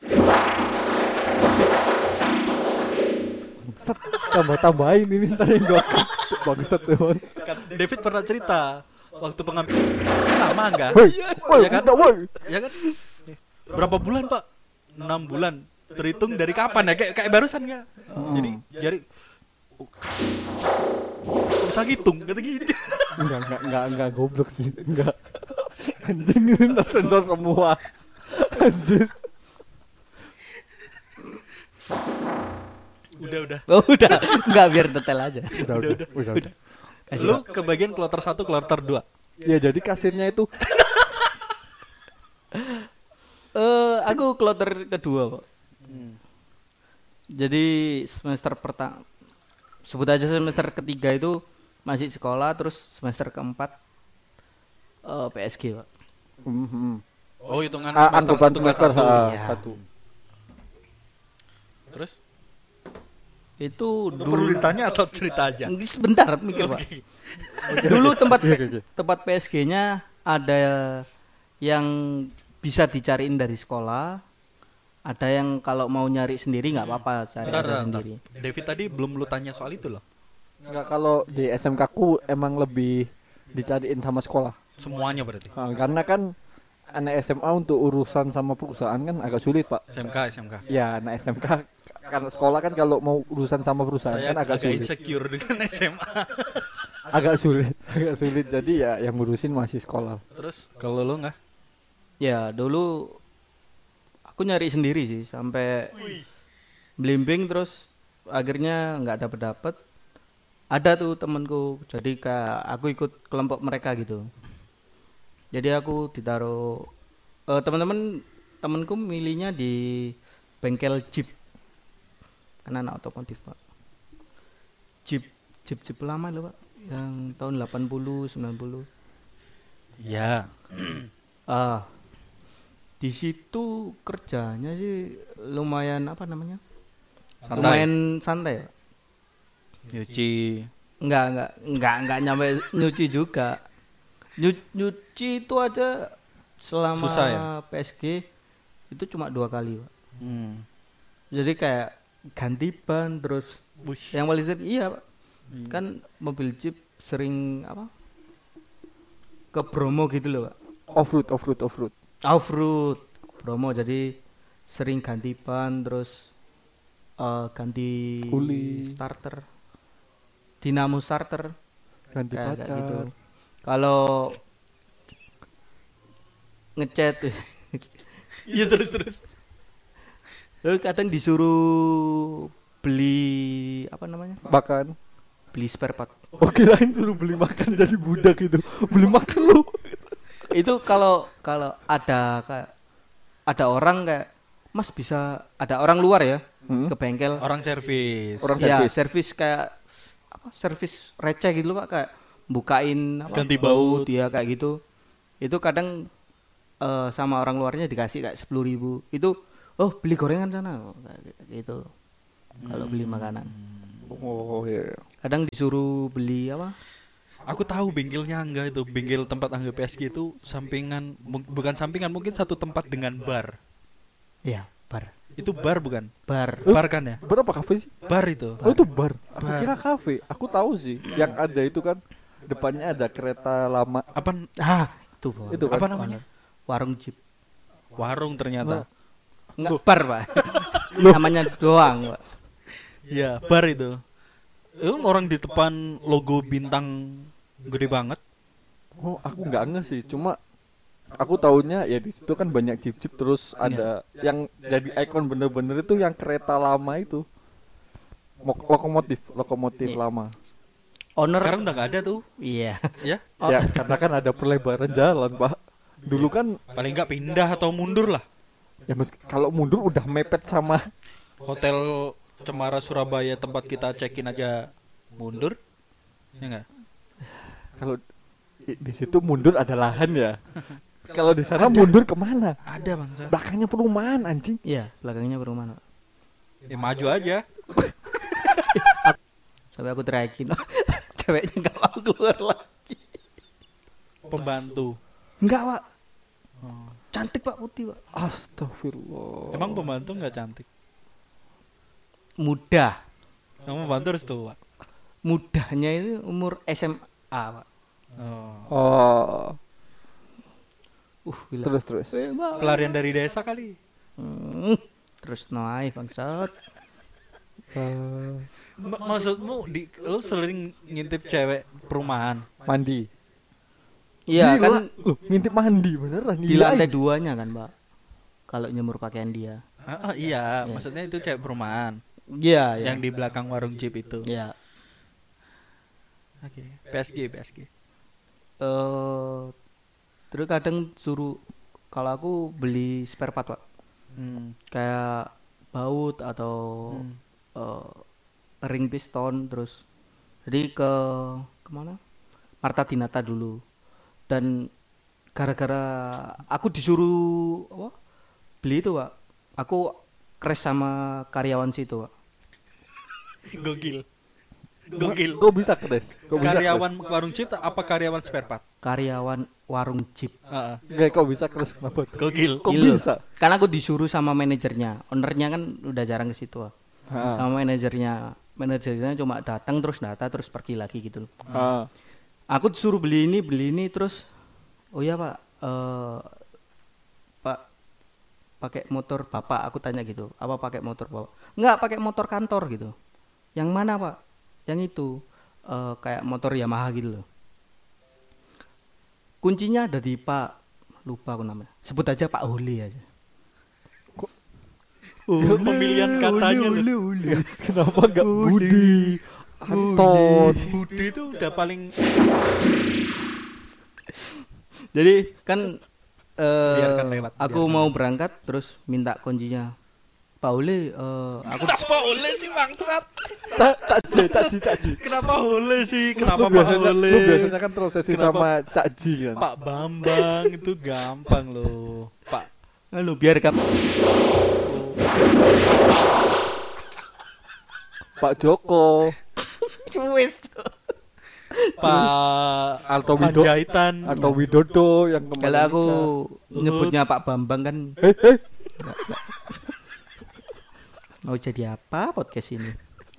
tambah-tambahin ini ntar yang gua bagus teman. David pernah cerita waktu pengambilan lama enggak? Woi, Ya kan? woi. Ya kan? Berapa bulan, Pak? 6 bulan. Terhitung dari kapan ya? Kayak barusan enggak? Jadi bisa ngitung kata gitu. Enggak goblok sih. Enggak. Anjing ini tersensor semua. Anjir. Udah. Oh, udah. Enggak biar detail aja. Udah. Lu kebagian kloter 1, kloter 2. Ya jadi kasirnya itu Aku kloter kedua, Pak. Jadi semester pertama, sebut aja semester ketiga itu masih sekolah, terus semester keempat PSG, Pak. Oh, hitungan angkutan semester 1 kelas 1. Iya. 1. Terus Itu perlu ditanya atau cerita aja? Sebentar mikir, Pak. Dulu tempat PSG-nya ada yang bisa dicariin dari sekolah, ada yang kalau mau nyari sendiri nggak apa-apa cari aja sendiri. David tadi belum lu tanya soal itu loh. Enggak, kalau di SMK ku emang lebih dicariin sama sekolah. Semuanya berarti. Karena kan anak SMA untuk urusan sama perusahaan kan agak sulit, Pak. SMK. Ya, anak SMK karena sekolah kan kalau mau urusan sama perusahaan Saya kan agak sulit. insecure dengan SMA. agak sulit. Jadi ya yang ngurusin masih sekolah. Terus kalau lu enggak? Ya dulu aku nyari sendiri sih sampai blimbing, terus akhirnya nggak dapet. Ada tuh temanku, jadi kayak aku ikut kelompok mereka gitu. Jadi aku ditaruh temanku milihnya di bengkel Jeep, karena anak otomotif, Pak. Jeep lama loh, Pak, yang tahun 80 90. Ya. Di situ kerjanya sih lumayan Santai. lumayan santai, Pak. Nyuci. Enggak nyampe nyuci juga. Nyuci itu aja selama Susah ya? PSG itu cuma 2 kali, Pak. Jadi kayak ganti ban terus. Yang paling sering Pak. Kan mobil Jeep sering ke Bromo gitu loh, Pak. Off-road Bromo, jadi sering ganti ban terus ganti Uli, starter, dinamo starter, ganti kayak pacar gitu. Kalau ngecat Iya terus. lalu kadang disuruh beli makan. beli spare part. Oh, kirain suruh beli makan jadi budak itu. Beli makan lu. Itu kalau ada orang kayak Mas bisa, ada orang luar ya ke bengkel, Orang servis. servis kayak servis receh gitu, Pak, kayak bukain Ganti baut baut. ya kayak gitu. Itu kadang sama orang luarnya dikasih kayak 10.000 itu, oh beli gorengan sana kayak gitu. Kalau beli makanan Oh iya. kadang disuruh beli apa. Aku tahu bengkelnya Angga itu, bengkel tempat Angga PSG itu sampingan, bukan sampingan, mungkin satu tempat dengan bar. Iya, bar. Itu bar bukan? Bar. Bar kan ya? Berapa kafe sih? Bar itu. Oh itu bar. Aku kira kafe. Aku tahu sih. Yang ada itu kan depannya ada kereta lama. Apa Itu, Bang. Itu kan. apa namanya? Warung jeep. Warung ternyata. Enggak bar, Pak. Namanya doang, Pak. Iya, bar itu. Itu orang di depan logo bintang gede banget. Oh aku nggak ngeh sih. Cuma aku taunya ya di situ kan banyak jeep-jeep terus ada yang jadi ikon bener-bener itu yang kereta lama itu. Lokomotif lama. Owner. Sekarang udah gak ada tuh. Iya. Ya, Ya karena kan ada perlebaran jalan, Pak. Dulu kan paling nggak pindah atau mundur lah. ya kalau mundur udah mepet sama Hotel Cemara Surabaya tempat kita check-in aja mundur. Ya enggak? kalau di situ mundur ada lahan ya. Kalau di sana mundur kemana? Ada bangsa. Belakangnya perumahan anjing. Iya, belakangnya perumahan, Pak. Ya maju aja. Sampai aku teriakin. Ceweknya enggak mau keluar lagi. Pembantu. Enggak, Pak. Cantik, Pak, putih, Pak. Astagfirullah. Emang pembantu nggak cantik? Muda. Kamu pembantu harus tua. Mudahnya itu umur SMA, Pak. Oh. Oh, Gila. terus. Pelarian dari desa kali. Terus naik bangsat. Maksudmu lu sering ngintip cewek perumahan? Mandi. Iya Gila, kan lu ngintip mandi beneran. di lantai 2-nya kan, Pak. Kalau nyemur pakaian dia. Iya, maksudnya itu cewek perumahan. Iya, Yang di belakang warung jeep itu. Iya. Oke. PSG. Terus kadang suruh kalau aku beli spare part, Pak. Kayak baut atau ring piston terus. Jadi kemana? Marta Dinata dulu. Dan gara-gara aku disuruh beli itu, Pak. Aku crash sama karyawan situ, Pak. Gokil. Kok bisa kres? Karyawan warung jeep apa karyawan spare part? Karyawan warung jeep. Enggak, kok bisa kres kenapa? Gokil. Kok Gila. bisa? Karena aku disuruh sama manajernya. Ownernya kan udah jarang ke situ, Pak. Ha. Sama manajernya cuma datang terus pergi lagi gitu loh. Aku disuruh beli ini terus oh ya Pak, Pak pakai motor Bapak, aku tanya gitu. Apa pakai motor Bapak? Enggak, pakai motor kantor gitu. Yang mana, Pak? Yang itu kayak motor Yamaha gitu loh. Kuncinya ada di Pak, lupa aku namanya. Sebut aja Pak Holi aja. Pemilihan katanya loh. Kenapa enggak Budi? Anton. Budi itu udah paling Jadi kan Biarkan lewat, aku biarkan mau berangkat terus minta kuncinya. Pak Uli, aku Kenapa Ole sih bangsat? Cak Ji. Kenapa Ole sih? Kenapa Lu Pak Ole? Lu biasanya kan terobsesi Kenapa? sama Cak Ji kan. Pak Bambang itu gampang loh. Pak halo biar kamu Pak Joko, wis. Pak Alto Widodo, Panjaitan. atau Widodo yang kemarin. Kalau aku Luhut. nyebutnya Pak Bambang kan nikah. mau jadi apa podcast ini?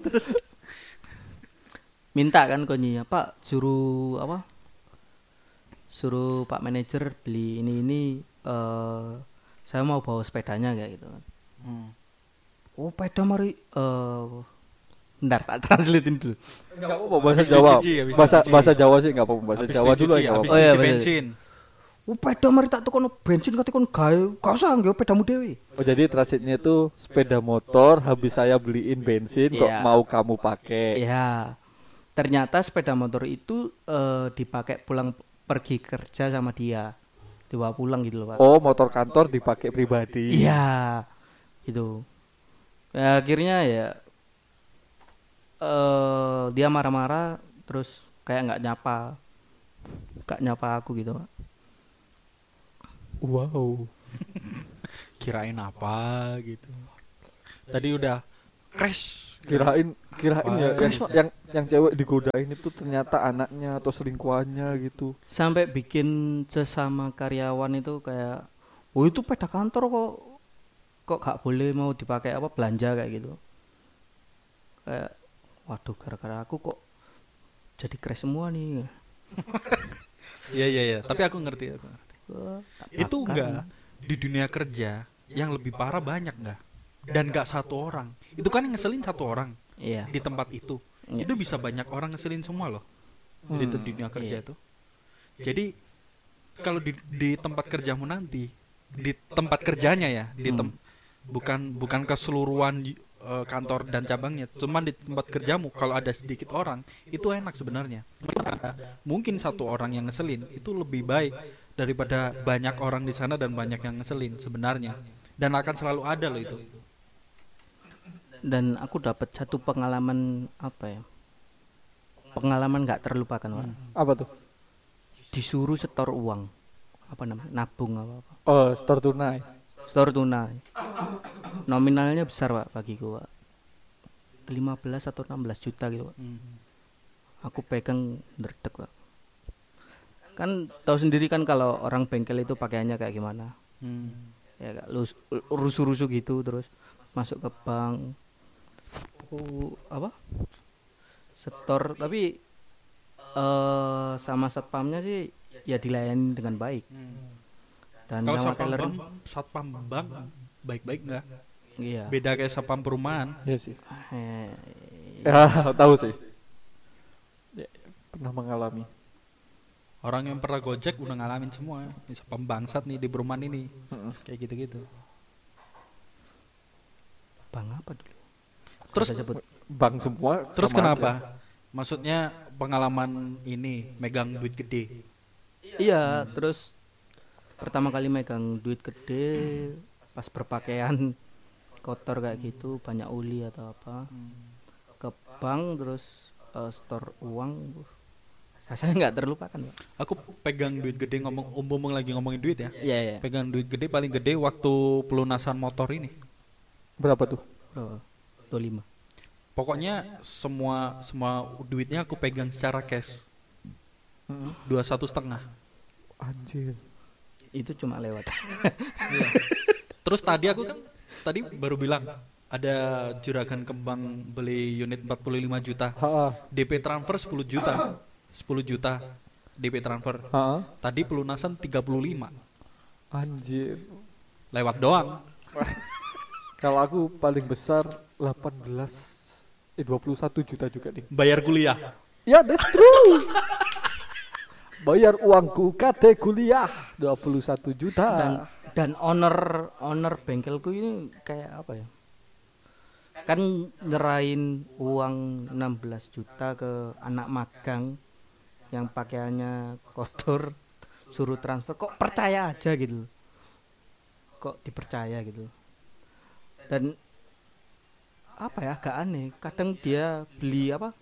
Minta kan kuncinya, Pak, suruh apa? Suruh Pak manajer beli ini saya mau bawa sepedanya kayak gitu kan. Oh, sepeda mari bentar tak translatein dulu. Enggak apa-apa bahasa Habis Jawa. dicuci, habis Bahasa dicuci. bahasa Jawa sih enggak apa-apa. Bahasa Habis Jawa dulu dicuci, ya. habis Oh, iya, isi bener. bensin. Oh, sepeda mari tak tukono bensin katikon gawe. Gak usah nggawe sepedamu dhewe. Oh jadi transitnya itu sepeda motor habis saya beliin bensin kok Iya. mau kamu pakai. Iya. Ternyata sepeda motor itu dipakai pulang pergi kerja sama dia. Dibawa pulang gitu loh, Pak. Oh motor kantor dipakai pribadi. Iya. Gitu. Ya, akhirnya ya dia marah-marah terus kayak nggak nyapa aku gitu, Pak. Wow. Kirain apa gitu. Tadi udah crash. Kirain ya Wah. yang cewek digodain itu ternyata anaknya atau selingkuhannya gitu. Sampai bikin sesama karyawan itu kayak, oh itu peda kantor kok gak boleh mau dipakai apa belanja kayak gitu. Kayak waduh gara-gara aku kok jadi crash semua nih. Iya. Tapi aku ngerti. Wah, tak Itu bakar. enggak di dunia kerja yang lebih parah banyak enggak? Dan enggak satu orang. Itu kan yang ngeselin satu orang Iya. di tempat itu. Iya. Itu bisa banyak orang ngeselin semua loh. Di dunia kerja Iya. itu. Jadi kalau di tempat kerjamu nanti, di tempat kerjanya ya, bukan keseluruhan kantor dan cabangnya, cuman di tempat kerjamu kalau ada sedikit orang itu enak sebenarnya. Mungkin satu orang yang ngeselin itu lebih baik daripada banyak orang di sana dan banyak yang ngeselin sebenarnya, dan akan selalu ada loh itu. Dan aku dapat satu pengalaman apa ya? Pengalaman nggak terlupakan, Pak. Apa tuh? Disuruh setor uang. Apa namanya? Nabung apa? Oh, store tunai. Setor tunai. Nominalnya besar, Pak, bagiku, Pak. 15 atau 16 juta gitu, Pak. Aku pegang derdek, Pak. Kan tahu sendiri kan kalau orang bengkel itu pakaiannya kayak gimana. Ya rusuh-rusuh gitu, terus masuk ke bank. Apa? Setor, tapi sama satpamnya sih ya dilayani dengan baik. Dan Kalau sama teller, satpam bank baik-baik nggak? iya. Beda kayak satpam perumahan. Iya sih. Eh, Ya, tahu sih. Ya, pernah mengalami. Orang yang pernah Gojek udah ngalamin semua. Ini satpam bangsat nih di perumahan ini. Kayak gitu-gitu. bang apa dulu? Terus Bisa sebut. Bank semua. Terus sama kenapa? aja. Maksudnya pengalaman ini megang duit gede. Iya, terus pertama kali megang duit gede pas berpakaian kotor kayak gitu, banyak uli atau apa. Ke bank terus store uang. Rasanya nggak terlupakan, Pak. Aku pegang duit gede ngomong lagi ngomongin duit ya. Iya, iya. Pegang duit gede paling gede waktu pelunasan motor ini. Berapa tuh? Berapa? 25. Pokoknya semua duitnya aku pegang secara cash. 21,5. Anjir. Itu cuma lewat. Terus tadi aku kan baru bilang ada juragan kembang beli unit 45 juta. Ha. DP transfer 10 juta. 10 juta DP transfer. Ha. Tadi pelunasan 35. Anjir. Lewat doang. Kalau aku paling besar 21 juta juga nih. Bayar kuliah. Ya, that's true. Bayar uangku KT kuliah 21 juta. Dan owner bengkelku ini kayak apa ya? Kan nyerahin uang 16 juta ke anak magang yang pakaiannya kotor, suruh transfer, kok percaya aja gitu. Kok dipercaya gitu. Dan apa ya, agak aneh. Kadang dia beli apa?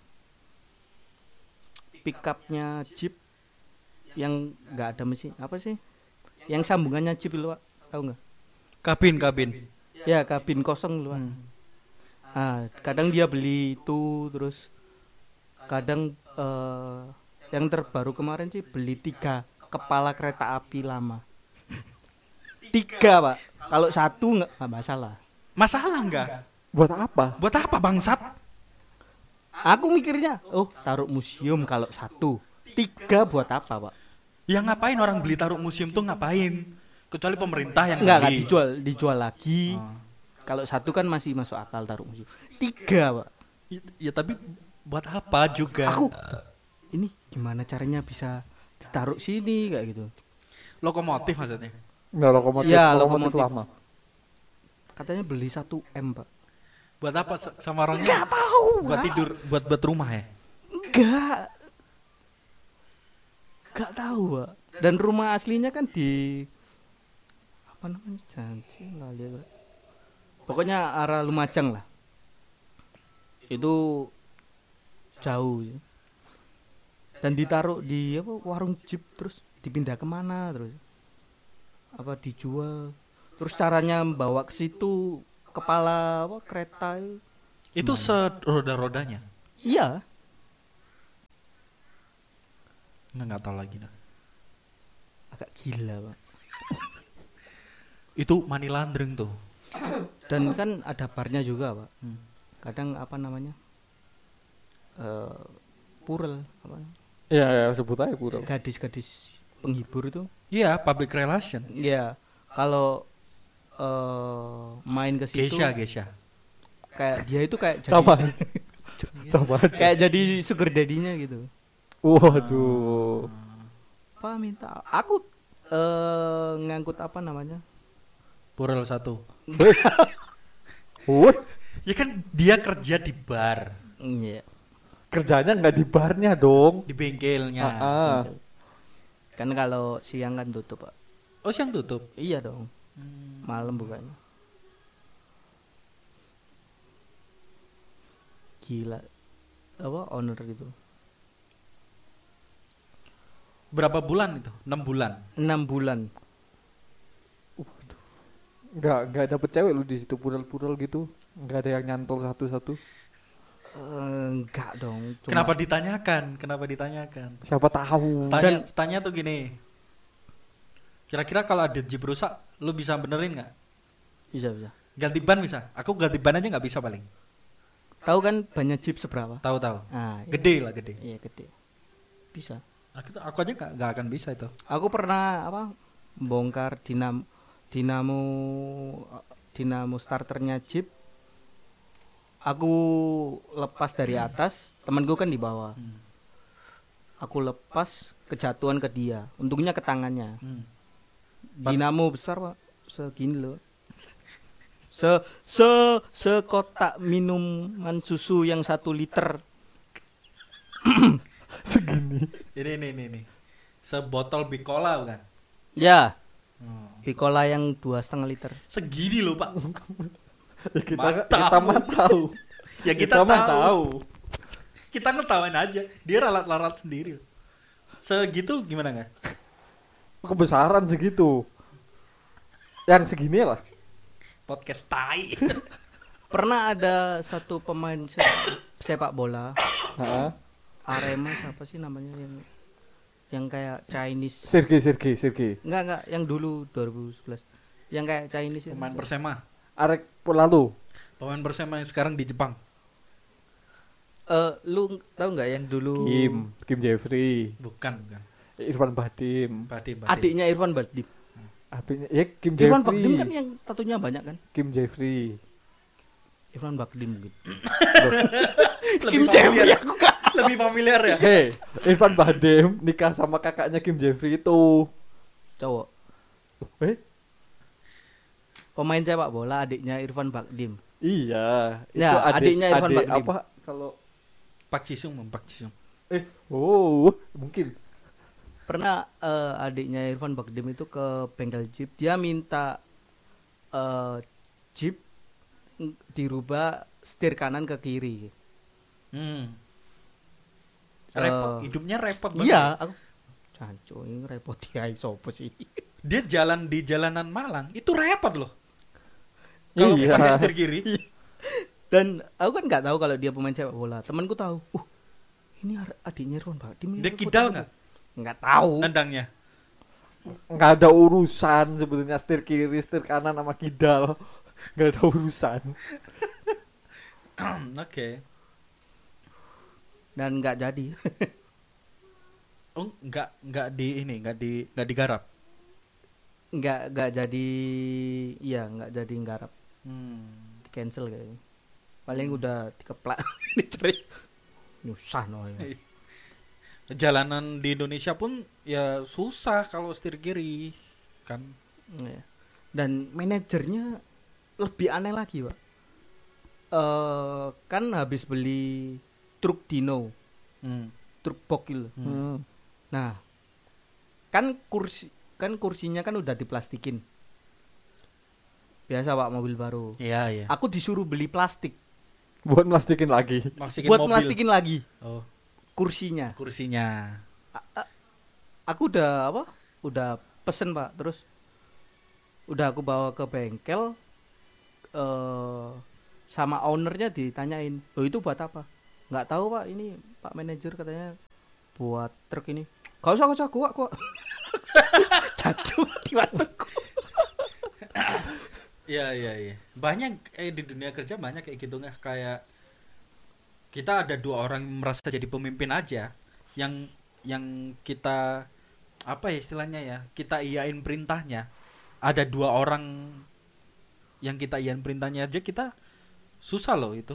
Pickupnya Jeep yang nggak ada mesin, apa sih? Yang sambungannya Jeep itu, Pak. Tahu nggak? Kabin. Ya, kabin kosong lu, Pak. Kadang dia beli itu, terus kadang yang terbaru kemarin sih beli 3 kepala kereta api lama. 3, Pak. Kalau 1 nggak masalah. Masalah enggak? Buat apa? Buat apa bangsat? Aku mikirnya, oh taruh museum kalau 1. 3 buat apa, Pak? Ya ngapain orang beli taruh museum tuh ngapain? Kecuali pemerintah yang Enggak beli. dijual lagi. Kalau 1 kan masih masuk akal taruh museum. 3, Pak. Ya tapi buat apa juga? Aku ini gimana caranya bisa ditaruh sini kayak gitu. Lokomotif maksudnya. Nggak, lokomotif, Ya, lokomotif lokomotif. lama. Katanya beli 1 M, Pak. Buat apa sama orangnya? Enggak tahu. Buat tidur, buat rumah ya. Enggak tahu, Pak. Dan rumah aslinya kan di apa namanya? Janji kali ya, Pak. Pokoknya arah Lumajang lah. Itu jauh ya. Dan ditaruh di apa warung Jeep, terus dipindah kemana terus. apa dijual. Terus caranya bawa ke situ kepala apa kereta Itu seroda-rodanya. iya. Nggak tahu lagi dah. Agak gila, Pak. Itu money laundering tuh. Dan kan ada barnya juga, Pak. Kadang apa namanya? Purel apa? Iya, sebut aja pura. Gadis-gadis penghibur itu. Iya, public relation. Iya. Kalau main ke situ Geisha. kayak dia itu kayak jadi Sama. Sama. kayak jadi sugar daddy-nya gitu. Waduh. Pak minta aku ngangkut apa namanya? Purel 1. What? Ya kan dia kerja di bar, Iya. Kerjanya nggak di barnya dong. di bengkelnya. Kan kalau siang kan tutup, Pak. Oh, siang tutup. Iya dong. Malam bukannya. Gila. Apa owner gitu. Berapa bulan itu? 6 bulan. 6 bulan. Nggak dapet cewek lu di situ purel-purel gitu. Nggak ada yang nyantol satu-satu. Enggak dong. Kenapa ditanyakan? Siapa tahu. Tanya tuh gini. Kira-kira kalau ada jeep rusak, lu bisa benerin nggak? Bisa. Ganti ban bisa? Aku ganti ban aja nggak bisa paling. Tahu kan banyak jeep seberapa? Tahu. Nah, Gede. Iya gede. Bisa. Aku aja nggak akan bisa itu. Aku pernah bongkar dinamo starternya Jeep. Aku lepas dari atas, temanku kan di bawah. Aku lepas, kejatuhan ke dia. Untungnya ke tangannya. Dinamo besar, Pak. Segini loh. Sekotak minuman susu yang 1 liter. Segini. Ini. Sebotol Bicola bukan? Ya. Bicola yang 2,5 liter. Segini loh, Pak. Ya kita mah tahu. Ya kita mah tahu. Kita ngetawain aja. Dia lalat-lalat sendiri. Segitu gimana nggak? Kebesaran segitu. Yang segini lah. Podcast tai. Pernah ada satu pemain sepak bola. Heeh. Arema siapa sih namanya yang kayak Chinese. Sergei. Enggak, yang dulu 2011. Yang kayak Chinese Pemain Persema. Arek lalu. Pemain Persema yang sekarang di Jepang. Lu tahu nggak yang dulu Kim Jeffrey. Bukan. Irfan Bahdim. Adiknya Irfan Bahdim. Adiknya ya Kim Irfan Jeffrey. Bahdim kan yang tatunya banyak kan? Kim Jeffrey. Irfan Bahdim mungkin. Kim Jeffrey aku kan. Lebih familiar ya. Hei, Irfan Bahdim nikah sama kakaknya Kim Jeffrey itu. Cowok. Pemain sepak bola adiknya Irfan Bahdim. Iya, itu Ya, adiknya Irfan Bahdim. Apa kalau Pak Jisung. mungkin Pernah adiknya Irfan Bahdim itu ke bengkel Jeep, dia minta Jeep dirubah setir kanan ke kiri. Repot, hidupnya repot banget. Iya, aku cancu ini repot ya sopo sih. Dia jalan di jalanan Malang, itu repot loh. Kalau Iya. pakai setir kiri. Dan aku kan nggak tahu kalau dia pemain sepak bola. Temanku tahu. Ini adiknya Irfan Bahdim. Dia kidal nggak? Nggak tahu. Nendangnya. nggak ada urusan sebetulnya setir kiri, setir kanan sama kidal. Nggak ada urusan. Oke. Dan nggak jadi. Oh, nggak digarap. nggak jadi, iya nggak jadi nggarap. Di cancel kayaknya. Paling udah dikeplak. Diceri. Nyusah no ya. Jalanan di Indonesia pun ya susah kalau setir kiri kan. Iya. Dan manajernya lebih aneh lagi, Pak. Kan habis beli truk Dino, truk bokil. Nah, kan kursinya kan udah diplastikin. Biasa Pak, mobil baru. Iya. Aku disuruh beli plastik Buat plastikin lagi. buat plastikin lagi Oh, kursinya. kursinya. Aku udah udah pesen Pak, terus Udah aku bawa ke bengkel, sama ownernya ditanyain, "Oh, itu buat apa?" "Nggak tahu, Pak. Ini Pak manajer katanya buat truk ini." "Gak usah, kuat." Jatuh di waktuku. Iya. Banyak di dunia kerja banyak kayak gitu nggak, kayak kita ada 2 orang yang merasa jadi pemimpin aja, yang kita apa ya istilahnya ya, kita iyain perintahnya. Ada 2 orang yang kita iyain perintahnya aja kita susah loh itu.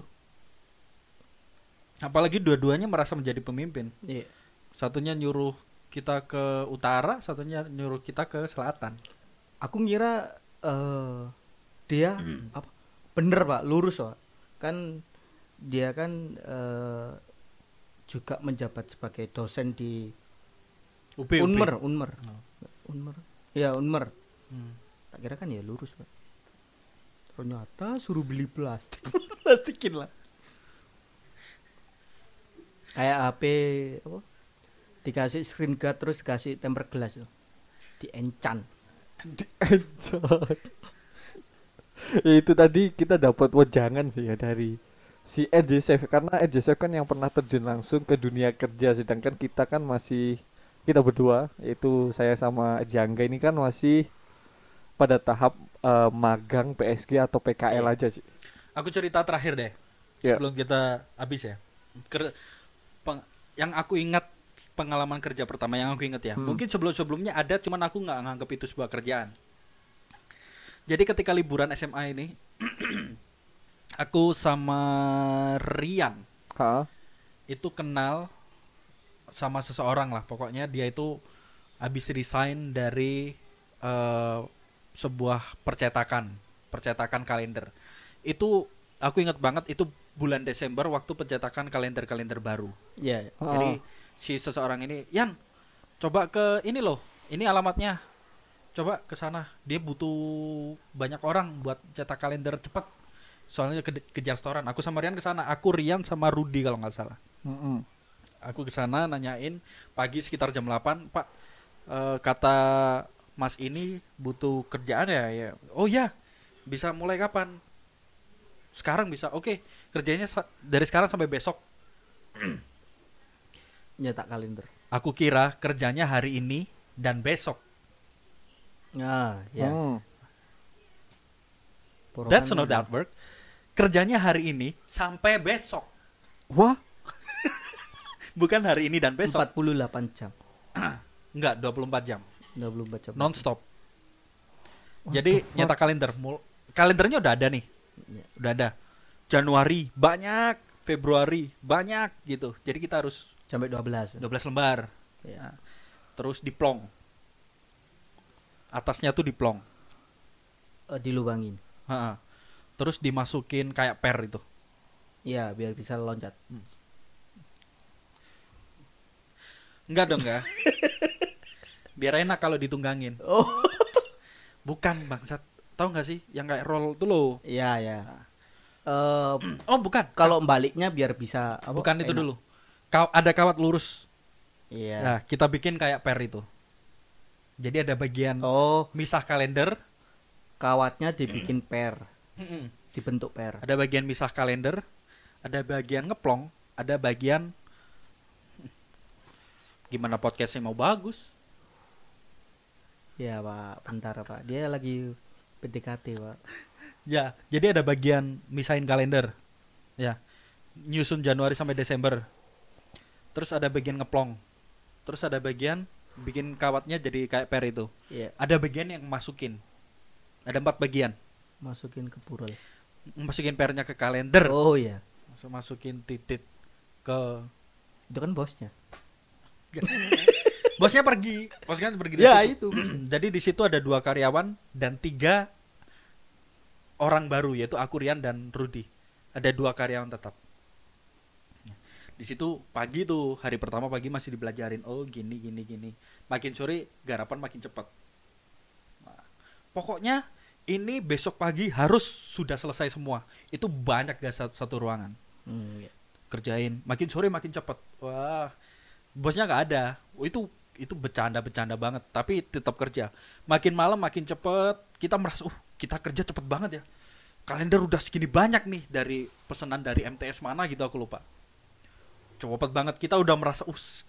Apalagi dua-duanya merasa menjadi pemimpin. Iya. Satunya nyuruh kita ke utara, satunya nyuruh kita ke selatan. Aku ngira dia apa? Bener, Pak, lurus, Pak. Kan dia kan juga menjabat sebagai dosen di UP. Unmer. Oh. Unmer. Ya, Unmer. Hmm. Tak kira kan ya lurus, Pak. Ternyata suruh beli plastik. Plastikin lah. Kayak HP apa? Dikasih screen guard terus dikasih tempered glass tuh. Diencan. Itu tadi kita dapat wejangan sih ya dari si EJ Chef, karena EJ Chef kan yang pernah terjun langsung ke dunia kerja, sedangkan kita kan masih, kita berdua yaitu saya sama Jangga ini kan masih pada tahap magang PSG atau PKL aja sih. Aku cerita terakhir deh sebelum kita habis ya. Yang aku ingat pengalaman kerja pertama yang aku ingat ya. Mungkin sebelumnya ada, cuman aku nggak nganggap itu sebuah kerjaan. Jadi ketika liburan SMA ini, aku sama Rian itu kenal sama seseorang lah. Pokoknya dia itu habis resign dari sebuah percetakan kalender. Itu aku ingat banget, itu bulan Desember waktu pencetakan kalender baru. Iya. Jadi si seseorang ini, "Yan, coba ke ini loh, ini alamatnya. Coba ke sana. Dia butuh banyak orang buat cetak kalender cepat. Soalnya kejar setoran." Aku sama Rian ke sana. Aku, Rian sama Rudi kalau nggak salah. Aku ke sana nanyain pagi sekitar jam 8, "Pak, kata Mas ini butuh kerjaan ya?" "Oh ya, bisa mulai kapan?" "Sekarang bisa." "Oke, kerjanya dari sekarang sampai besok." Nyetak kalender. Aku kira kerjanya hari ini dan besok. Nah, ya. That's not that work. Kerjanya hari ini sampai besok. Wah. Bukan hari ini dan besok. 48 jam. Enggak, 24 jam. 24 jam. Non-stop. Jadi nyetak kalender. Kalendernya udah ada nih. Ya. Udah ada. Januari banyak, Februari banyak gitu. Jadi kita harus Sampai 12 lembar. Ya. Terus diplong. Atasnya tuh diplong. Dilubangin. Terus dimasukin kayak per itu. Iya, biar bisa loncat. Enggak dong, enggak. Biar enak kalau ditunggangin. Oh. Bukan, bangsat. Tahu enggak sih yang kayak roll tuh loh? Iya, ya. Oh, bukan. Kalau baliknya biar bisa bukan enak. itu dulu. Ada kawat lurus. Iya. Nah, kita bikin kayak per itu. Jadi ada bagian misah kalender. Kawatnya dibikin per. Dibentuk per. Ada bagian misah kalender, ada bagian ngeplong, ada bagian gimana podcastnya mau bagus. Ya, Pak, bentar, Pak. Dia lagi PDKT, Pak. Ya, jadi ada bagian misahin kalender. Ya. Nyusun Januari sampai Desember. Terus ada bagian ngeplong. Terus ada bagian bikin kawatnya jadi kayak per itu. Iya. Ada bagian yang masukin. Ada 4 bagian. Masukin ke purul. Masukin pernya ke kalender. Oh iya. Masukin titik ke Itu kan bosnya. Bosnya pergi. Bosnya pergi Ya, situ. itu. Jadi di situ ada 2 karyawan dan 3 orang baru, yaitu aku, Rian dan Rudi. Ada 2 karyawan tetap. Di situ pagi tuh, hari pertama pagi masih dibelajarin. Oh, gini. Makin sore garapan makin cepat. Nah, pokoknya ini besok pagi harus sudah selesai semua. Itu banyak gak satu ruangan. Iya. Kerjain. Makin sore makin cepat. Wah, bosnya nggak ada. Itu itu bercanda banget, tapi tetap kerja. Makin malam makin cepet, kita merasa kita kerja cepet banget ya. Kalender udah segini banyak nih dari pesanan dari MTS mana gitu, aku lupa. Cepet banget, kita udah merasa